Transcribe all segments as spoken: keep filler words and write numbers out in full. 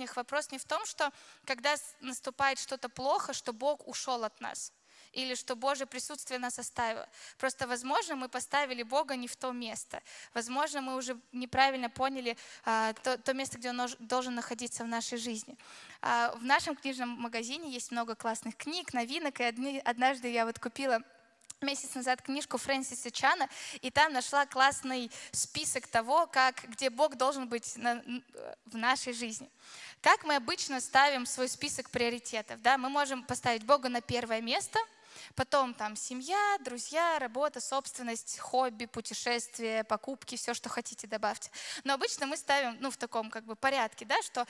жизнях вопрос не в том, что когда наступает что-то плохо, что Бог ушел от нас, или что Божье присутствие нас оставило. Просто, возможно, мы поставили Бога не в то место. Возможно, мы уже неправильно поняли а, то, то место, где Он нож, должен находиться в нашей жизни. А, в нашем книжном магазине есть много классных книг, новинок, и одни, однажды я вот купила месяц назад книжку Фрэнсиса Чана, и там нашла классный список того, как, где Бог должен быть на, в нашей жизни. Как мы обычно ставим свой список приоритетов? Да? Мы можем поставить Бога на первое место, потом там семья, друзья, работа, собственность, хобби, путешествия, покупки, все, что хотите, добавьте. Но обычно мы ставим ну, в таком как бы порядке, да, что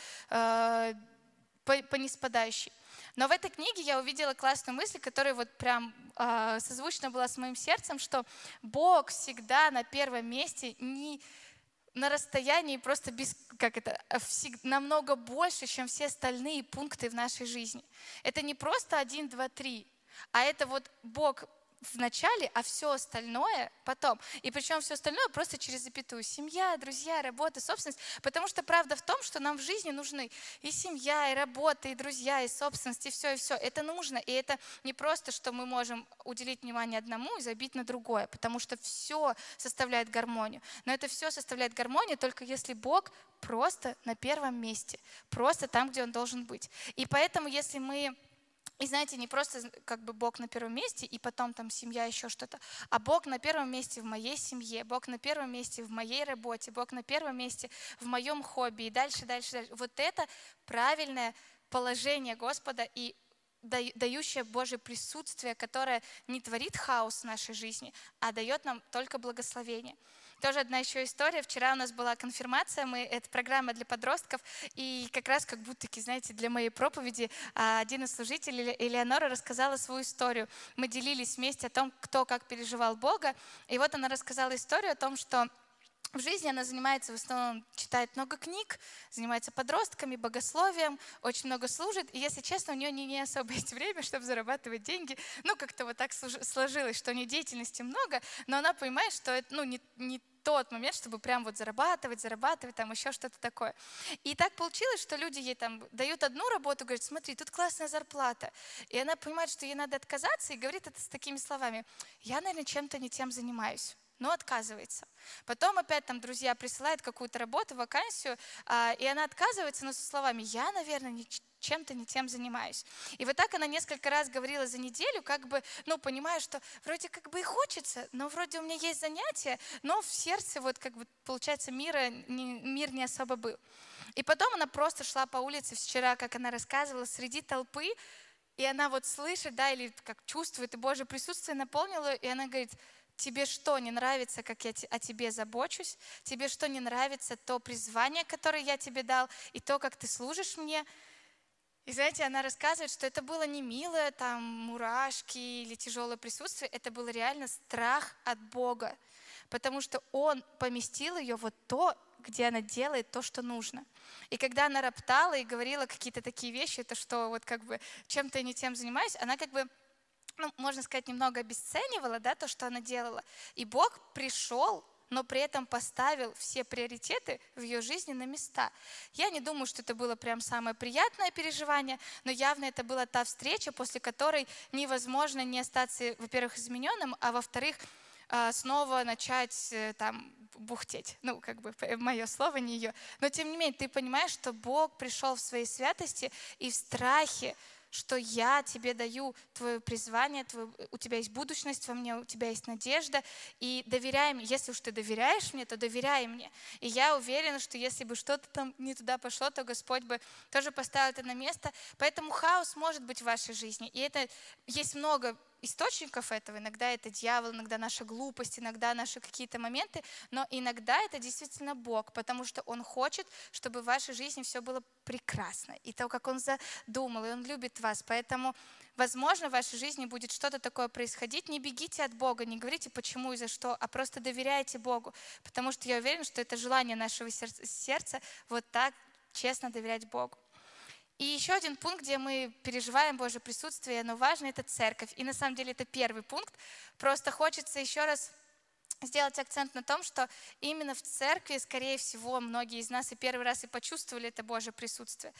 э, по, по ниспадающей. Но в этой книге я увидела классную мысль, которая вот прям э, созвучна была с моим сердцем, что Бог всегда на первом месте, не на расстоянии просто без, как это, всег, намного больше, чем все остальные пункты в нашей жизни. Это не просто один, два, три, а это вот Бог в начале, а все остальное потом. И причем все остальное просто через запятую. Семья, друзья, работа, собственность. Потому что правда в том, что нам в жизни нужны и семья, и работа, и друзья, и собственность, и все, и все. Это нужно. И это не просто, что мы можем уделить внимание одному и забить на другое, потому что все составляет гармонию. Но это все составляет гармонию только если Бог просто на первом месте, просто там, где Он должен быть. И поэтому, если мы... И знаете, не просто как бы Бог на первом месте, и потом там семья, еще что-то, а Бог на первом месте в моей семье, Бог на первом месте в моей работе, Бог на первом месте в моем хобби, и дальше, дальше, дальше. Вот это правильное положение Господа и дающее Божье присутствие, которое не творит хаос в нашей жизни, а дает нам только благословение. Тоже одна еще история. Вчера у нас была конфирмация, мы, это программа для подростков, и как раз как будто, знаете, для моей проповеди один из служителей, Элеонора, рассказала свою историю. Мы делились вместе о том, кто как переживал Бога, и вот она рассказала историю о том, что в жизни она занимается, в основном читает много книг, занимается подростками, богословием, очень много служит. И, если честно, у нее не, не особо есть время, чтобы зарабатывать деньги. Ну, как-то вот так сложилось, что у нее деятельности много, но она понимает, что это ну, не, не тот момент, чтобы прям вот зарабатывать, зарабатывать, там еще что-то такое. И так получилось, что люди ей там дают одну работу, говорят, смотри, тут классная зарплата. И она понимает, что ей надо отказаться, и говорит это с такими словами: я, наверное, чем-то не тем занимаюсь. Но отказывается. Потом опять там друзья присылают какую-то работу, вакансию, а, и она отказывается, но со словами: я, наверное, не, чем-то не тем занимаюсь. И вот так она несколько раз говорила за неделю, как бы, ну, понимая, что вроде как бы и хочется, но вроде у меня есть занятия, но в сердце вот как бы, получается, мира, не, мир не особо был. И потом она просто шла по улице вчера, как она рассказывала, среди толпы, и она вот слышит, да, или как чувствует, и Божье присутствие наполнило, и она говорит: тебе что, не нравится, как я о тебе забочусь? Тебе что, не нравится то призвание, которое я тебе дал, и то, как ты служишь мне? И знаете, она рассказывает, что это было не милое, там, мурашки или тяжелое присутствие, это был реально страх от Бога, потому что Он поместил ее вот то, где она делает то, что нужно. И когда она роптала и говорила какие-то такие вещи, это что вот как бы чем-то я не тем занимаюсь, она как бы, ну, можно сказать, немного обесценивала, да, то, что она делала. И Бог пришел, но при этом поставил все приоритеты в ее жизни на места. Я не думаю, что это было прям самое приятное переживание, но явно это была та встреча, после которой невозможно не остаться, во-первых, измененным, а во-вторых, снова начать там бухтеть. Ну, как бы мое слово, не ее. Но тем не менее, ты понимаешь, что Бог пришел в своей святости и в страхе, что я тебе даю твое призвание, твое, у тебя есть будущность во мне, у тебя есть надежда, и доверяй мне. Если уж ты доверяешь мне, то доверяй мне. И я уверена, что если бы что-то там не туда пошло, то Господь бы тоже поставил это на место. Поэтому хаос может быть в вашей жизни. И это есть много источников этого. Иногда это дьявол, иногда наша глупость, иногда наши какие-то моменты, но иногда это действительно Бог, потому что Он хочет, чтобы в вашей жизни все было прекрасно, и то, как Он задумал, и Он любит вас. Поэтому, возможно, в вашей жизни будет что-то такое происходить. Не бегите от Бога, не говорите почему и за что, а просто доверяйте Богу, потому что я уверена, что это желание нашего сердца вот так честно доверять Богу. И еще один пункт, где мы переживаем Божье присутствие, но важно, это церковь. И на самом деле это первый пункт. Просто хочется еще раз сделать акцент на том, что именно в церкви, скорее всего, многие из нас и первый раз и почувствовали это Божье присутствие.